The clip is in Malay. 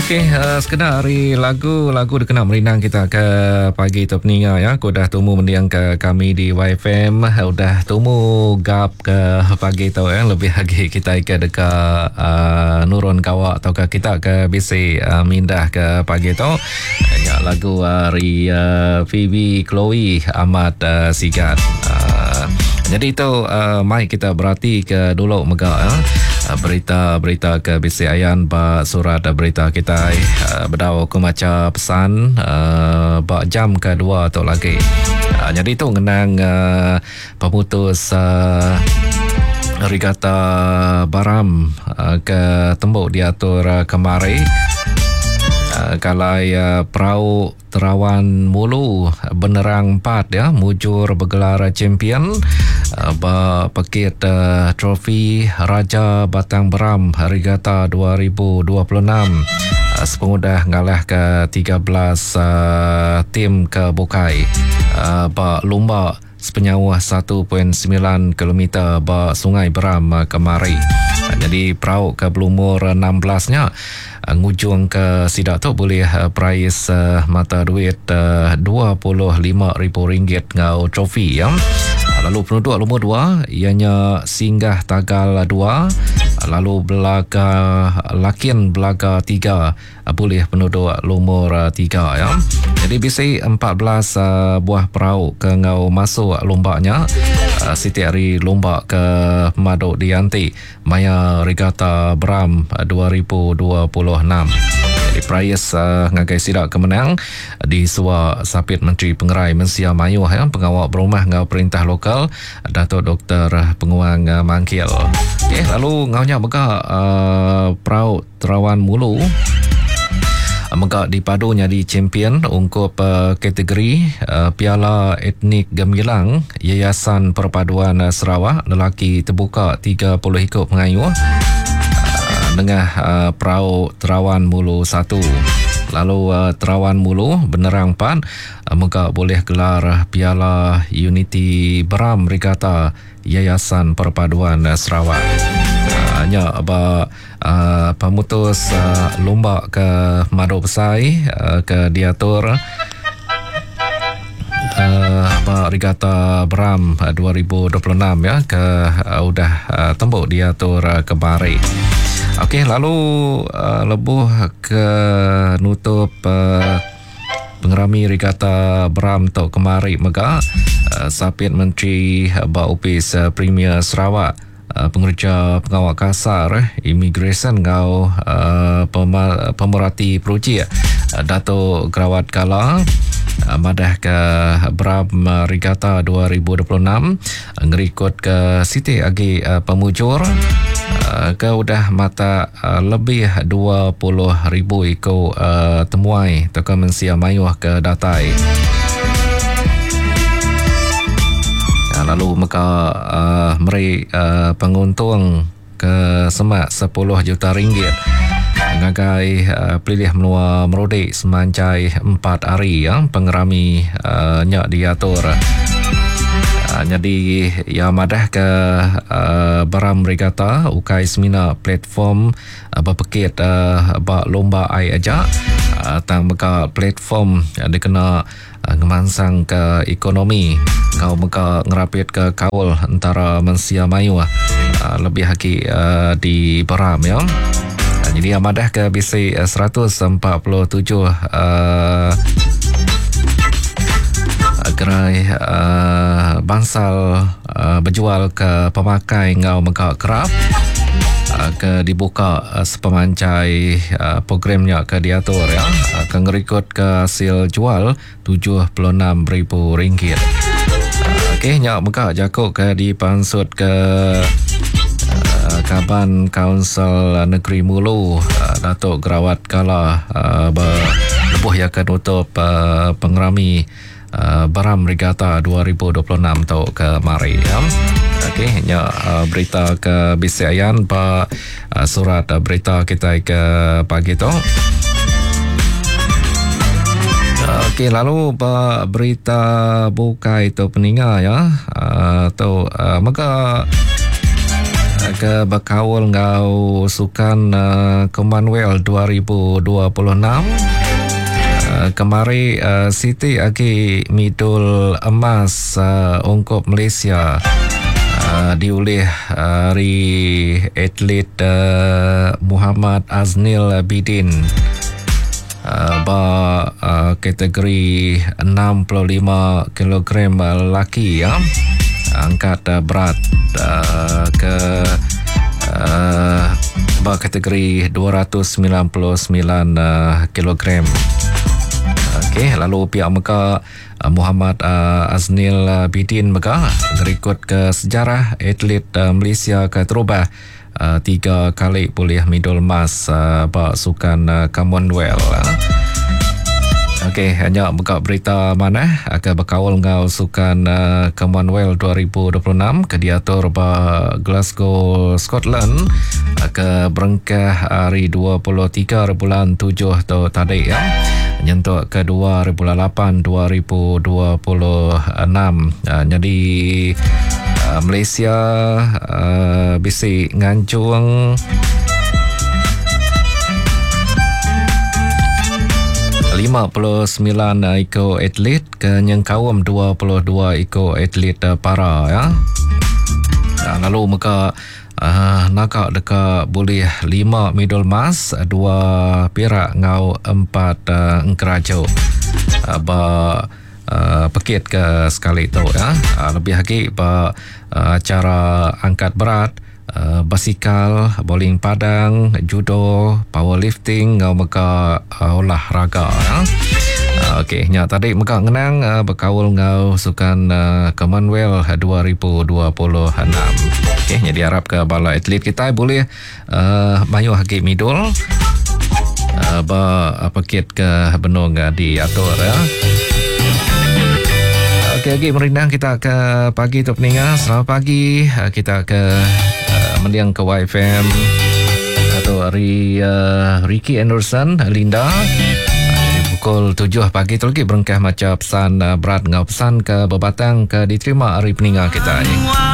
Okey, sekedar hari lagu dikenal merinang kita ke pagi tu peninga ya. Aku dah temu mendiang ke kami di YFM, dah temu gap ke pagi tu ya. Lebih lagi kita ke dekat nurun kawak atau ke kita ke BC mindah ke pagi tu. Ya, lagu hari Phoebe Chloe amat sigat. Jadi itu mai kita berhati ke dulu mega ya. Berita-berita ke BC Ayan ba surat berita kita berdau ke macam pesan ba jam kedua atau lagi. Jadi itu ngenang pemutus regata Baram ke tembok diatur kemari. Kalai perahu Terawan Mulu Benerang 4 ya mujur bergelar champion pakit trofi Raja Batang Beram Regata 2026 sepengudah ngalah ke 13 tim ke Bukai lomba sepenyawah 1.9 km Sungai Beram kemari. Jadi perahu ke berumur 16-nya ngujung ke sidak tu boleh prize mata duit RM25,000 ngau trofi ya. Lalu penduduk nombor 2 ianya singgah tagal 2, lalu belaga lakin belaga 3 boleh penduduk nombor 3 ya. Jadi BC 14 buah perahu ke ngau masuk lombanya. Setiap hari lomba ke Madok Dianti Maya Regata Beram 2026. Jadi prize ngagai sidak kemenang di suah sapit Menteri Pengerai Mensia Mayu ya, pengawal berumah ngau perintah lokal Datuk Dr. Penguang Mangkil. Okay, lalu ngaunya bega perahu Terawan Mulu mega dipadunya di champion ungkup kategori Piala Etnik Gemilang Yayasan Perpaduan Sarawak lelaki terbuka 30 ikut pengayuh dengan perahu Terawan Mulu 1. Lalu Terawan Mulu Benerang 4 mega boleh gelar Piala Unity Beram Regata Yayasan Perpaduan Sarawak. Hanya pemutus lomba ke Mado Besai ke diatur Regata Beram 2026 ya ke udah tembok diatur kembali. Okey, lalu lebuh ke nutup pengerami Regata Beram tok kemari mega sapit Menteri Baupis Premier Sarawak pengerja pengawal kasar immigration ngau pemerhati peruji Dato' Grawat Kala madah ke Beram Regata 2026 ngerikut ke Siti Agi pemujur ke udah mata lebih 20,000 ikut temuai atau mensia mayuh ke datai. Lalu maka meri penguntung ke semak 10 juta ringgit ngagai pilih menua merodik semancai 4 hari ya pengerami nyak diatur. Jadi ya madah ke Beram Regata ukai semina platform berpekit lomba ai aja tang meka platform dikena ngemansang ke ekonomi kau meka ngerapit ke kaul antara Mensia Mayu lebih haki di Beram ya. Jadi amadah ke BC 147 gerai bangsal berjual ke pemakai ngau meka kerap ke dibuka sepemancai programnya ke diatur ya akan ngerikut ke hasil jual RM76,000. Okey, nyak meka jakuk ke dipansut ke Kaban Kaunsil Negeri Mulu Datuk Grawat Kala lebuh ya ke nutup pengerami Beram Regata 2026 tau ke mari ya. Okey, nya berita ke BC Ayan pa surat berita kita ke pagi tu. Okey, lalu berita buka itu peninga ya. Tu maka ke berkawal ngau sukan Commonwealth 2026. Kemari Siti agi midul emas ungkup Malaysia diulih dari atlet Muhammad Aznil Bidin kategori 65 kg lelaki ya, angkat berat ke kategori 299 kg. Okey, lalu pihak Mekah Muhammad Aznil Bidin Mekah berikut ke sejarah atlet Malaysia ke terubah 3 kali boleh midul emas sukan Commonwealth. Okey, hanya buka berita mana akan berkawal ngau sukan Commonwealth 2026 ke diatur Glasgow, Scotland ke berengkah hari 23 bulan 7 tu tadi ya. Nyentuk ke 2008 2026. Jadi Malaysia bisi ngancung 59 ikut atlet ke nyengkawam 22 ikut atlet para ya. Lalu maka nakak dekat boleh 5 medal emas, 2 perak ngau 4 engkerajo. Pekit ke sekali tu ya. Lebih lagi acara angkat berat, basikal, bowling padang, judo, powerlifting, maka olahraga ya. Okey, nya tadi maka ngenang berkawal ngau sukan Commonwealth 2026. Okey, nya diharap ke bala atlet kita boleh mayu haki midul pakit ke benung diatur ya. Okey, lagi merindang kita ke pagi tu peningat. Selamat pagi, kita ke mendiang ke YFM atau Ricky Anderson Linda pukul 7 pagi tu lagi berengkah macam pesan berat ngau pesan ke berbatang ke diterima hari peningat kita ni.